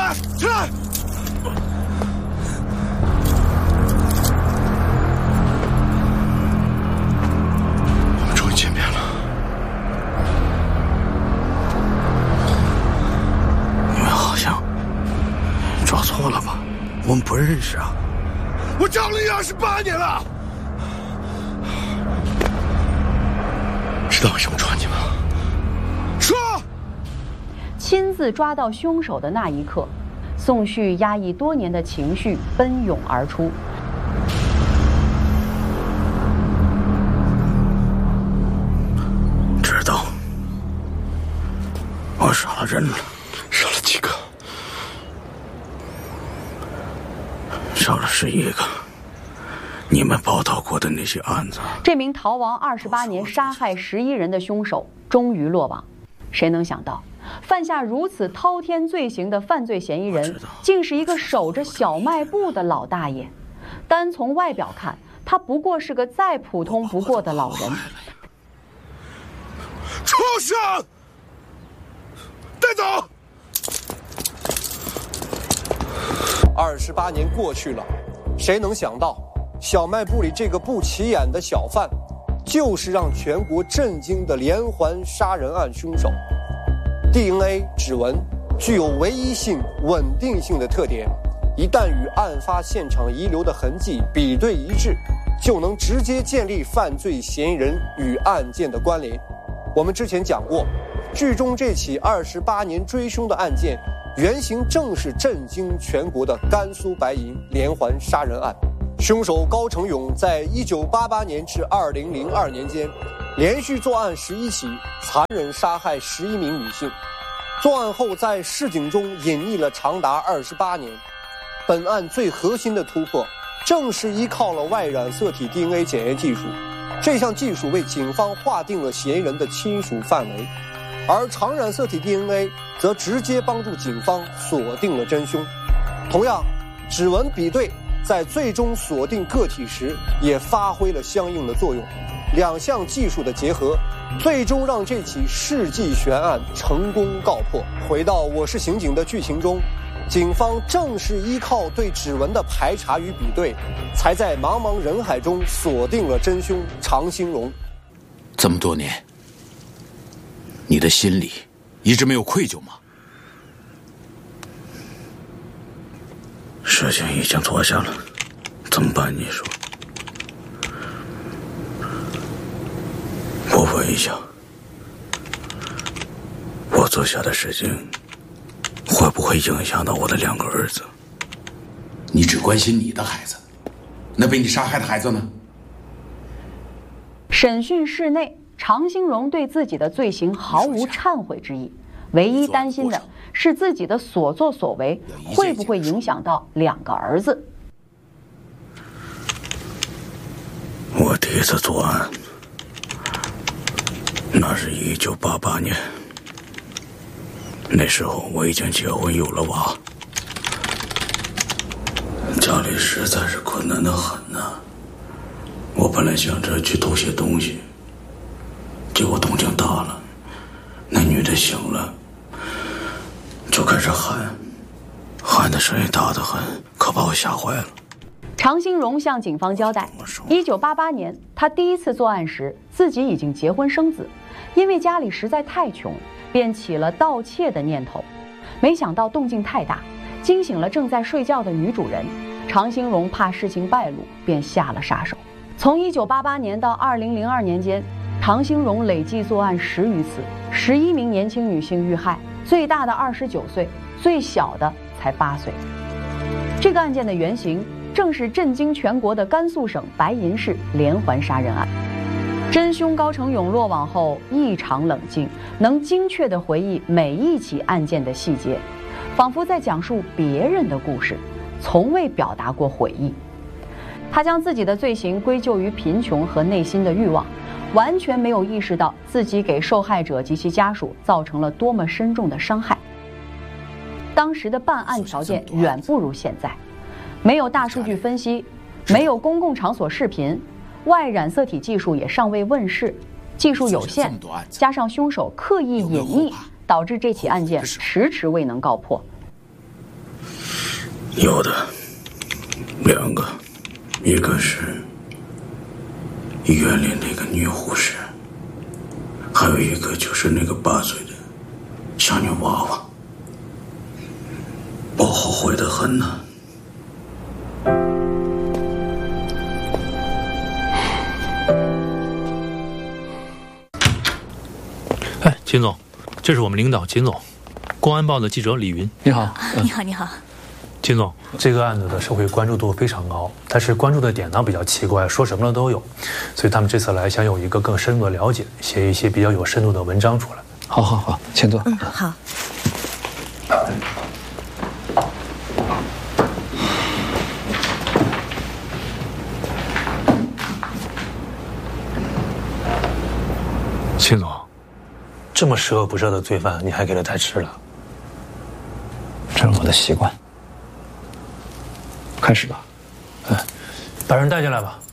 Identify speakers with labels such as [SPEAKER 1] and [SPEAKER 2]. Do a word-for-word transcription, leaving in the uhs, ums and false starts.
[SPEAKER 1] 来，起来！我们终于见面了。
[SPEAKER 2] 你们好像抓错了吧？我们不认识啊。
[SPEAKER 1] 我找了你二十八年了。知道为什么抓你吗？说。
[SPEAKER 3] 亲自抓到凶手的那一刻，宋旭压抑多年的情绪奔涌而出。
[SPEAKER 2] 知道，我杀了人了。
[SPEAKER 1] 杀了几个？
[SPEAKER 2] 杀了十一个。你们报道过的那些案子，
[SPEAKER 3] 这名逃亡二十八年、杀害十一人的凶手终于落网。谁能想到，犯下如此滔天罪行的犯罪嫌疑人，竟是一个守着小卖部的老大爷。单从外表看，他不过是个再普通不过的老人。
[SPEAKER 1] 畜生！带走！
[SPEAKER 4] 二十八年过去了，谁能想到？小卖部里这个不起眼的小贩，就是让全国震惊的连环杀人案凶手。D N A 指纹具有唯一性、稳定性的特点，一旦与案发现场遗留的痕迹比对一致，就能直接建立犯罪嫌疑人与案件的关联。我们之前讲过，剧中这起二十八年追凶的案件，原型正是震惊全国的甘肃白银连环杀人案。凶手高成勇在一九八八年至二零零二年间，连续作案十一起，残忍杀害十一名女性。作案后在市井中隐匿了长达二十八年。本案最核心的突破，正是依靠了外染色体 D N A 检验技术。这项技术为警方划定了嫌疑人的亲属范围，而长染色体 D N A 则直接帮助警方锁定了真凶。同样，指纹比对在最终锁定个体时也发挥了相应的作用，两项技术的结合，最终让这起世纪悬案成功告破。回到《我是刑警》的剧情中，警方正是依靠对指纹的排查与比对，才在茫茫人海中锁定了真凶常兴荣。
[SPEAKER 2] 这么多年，你的心里一直没有愧疚吗？事情已经做下了，怎么办？你说。我问一下，我做下的事情会不会影响到我的两个儿子？你只关心你的孩子，那被你杀害的孩子呢？
[SPEAKER 3] 审讯室内，常兴荣对自己的罪行毫无忏悔之意，唯一担心的是自己的所作所为会不会影响到两个儿子。
[SPEAKER 2] 我第一次作案，那是一九八八年，那时候我已经结婚有了娃，家里实在是困难的很呐。我本来想着去偷些东西，结果动静大了，那女的醒了，就开始喊，喊的声音大得很，可把我吓坏了。
[SPEAKER 3] 常兴荣向警方交代，一九八八年他第一次作案时，自己已经结婚生子，因为家里实在太穷，便起了盗窃的念头。没想到动静太大，惊醒了正在睡觉的女主人。常兴荣怕事情败露，便下了杀手。从一九八八年到二零零二年间，常兴荣累计作案十余次，十一名年轻女性遇害，最大的二十九岁，最小的才八岁。这个案件的原型正是震惊全国的甘肃省白银市连环杀人案。真凶高成勇落网后异常冷静，能精确地回忆每一起案件的细节，仿佛在讲述别人的故事，从未表达过悔意。他将自己的罪行归咎于贫穷和内心的欲望，完全没有意识到自己给受害者及其家属造成了多么深重的伤害。当时的办案条件远不如现在，没有大数据分析，没有公共场所视频，外染色体技术也尚未问世，技术有限，加上凶手刻意隐匿，导致这起案件迟迟未能告破。
[SPEAKER 2] 有的，两个，一个是医院里那个女护士，还有一个就是那个八岁的小女娃娃。我后悔得很呢。
[SPEAKER 5] 哎，秦总，这是我们领导秦总，公安报的记者李云。
[SPEAKER 6] 你好，
[SPEAKER 7] 嗯、你好，你好。
[SPEAKER 5] 秦总，这个案子的社会关注度非常高，但是关注的点呢比较奇怪，说什么的都有，所以他们这次来想有一个更深入的了解，写一些比较有深度的文章出来。
[SPEAKER 6] 好好好，请坐。
[SPEAKER 7] 嗯，好。
[SPEAKER 5] 秦总，这么十恶不赦的罪犯，你还给他带吃了？
[SPEAKER 6] 这是我的习惯。开始吧。
[SPEAKER 5] 哎，把人带进来吧。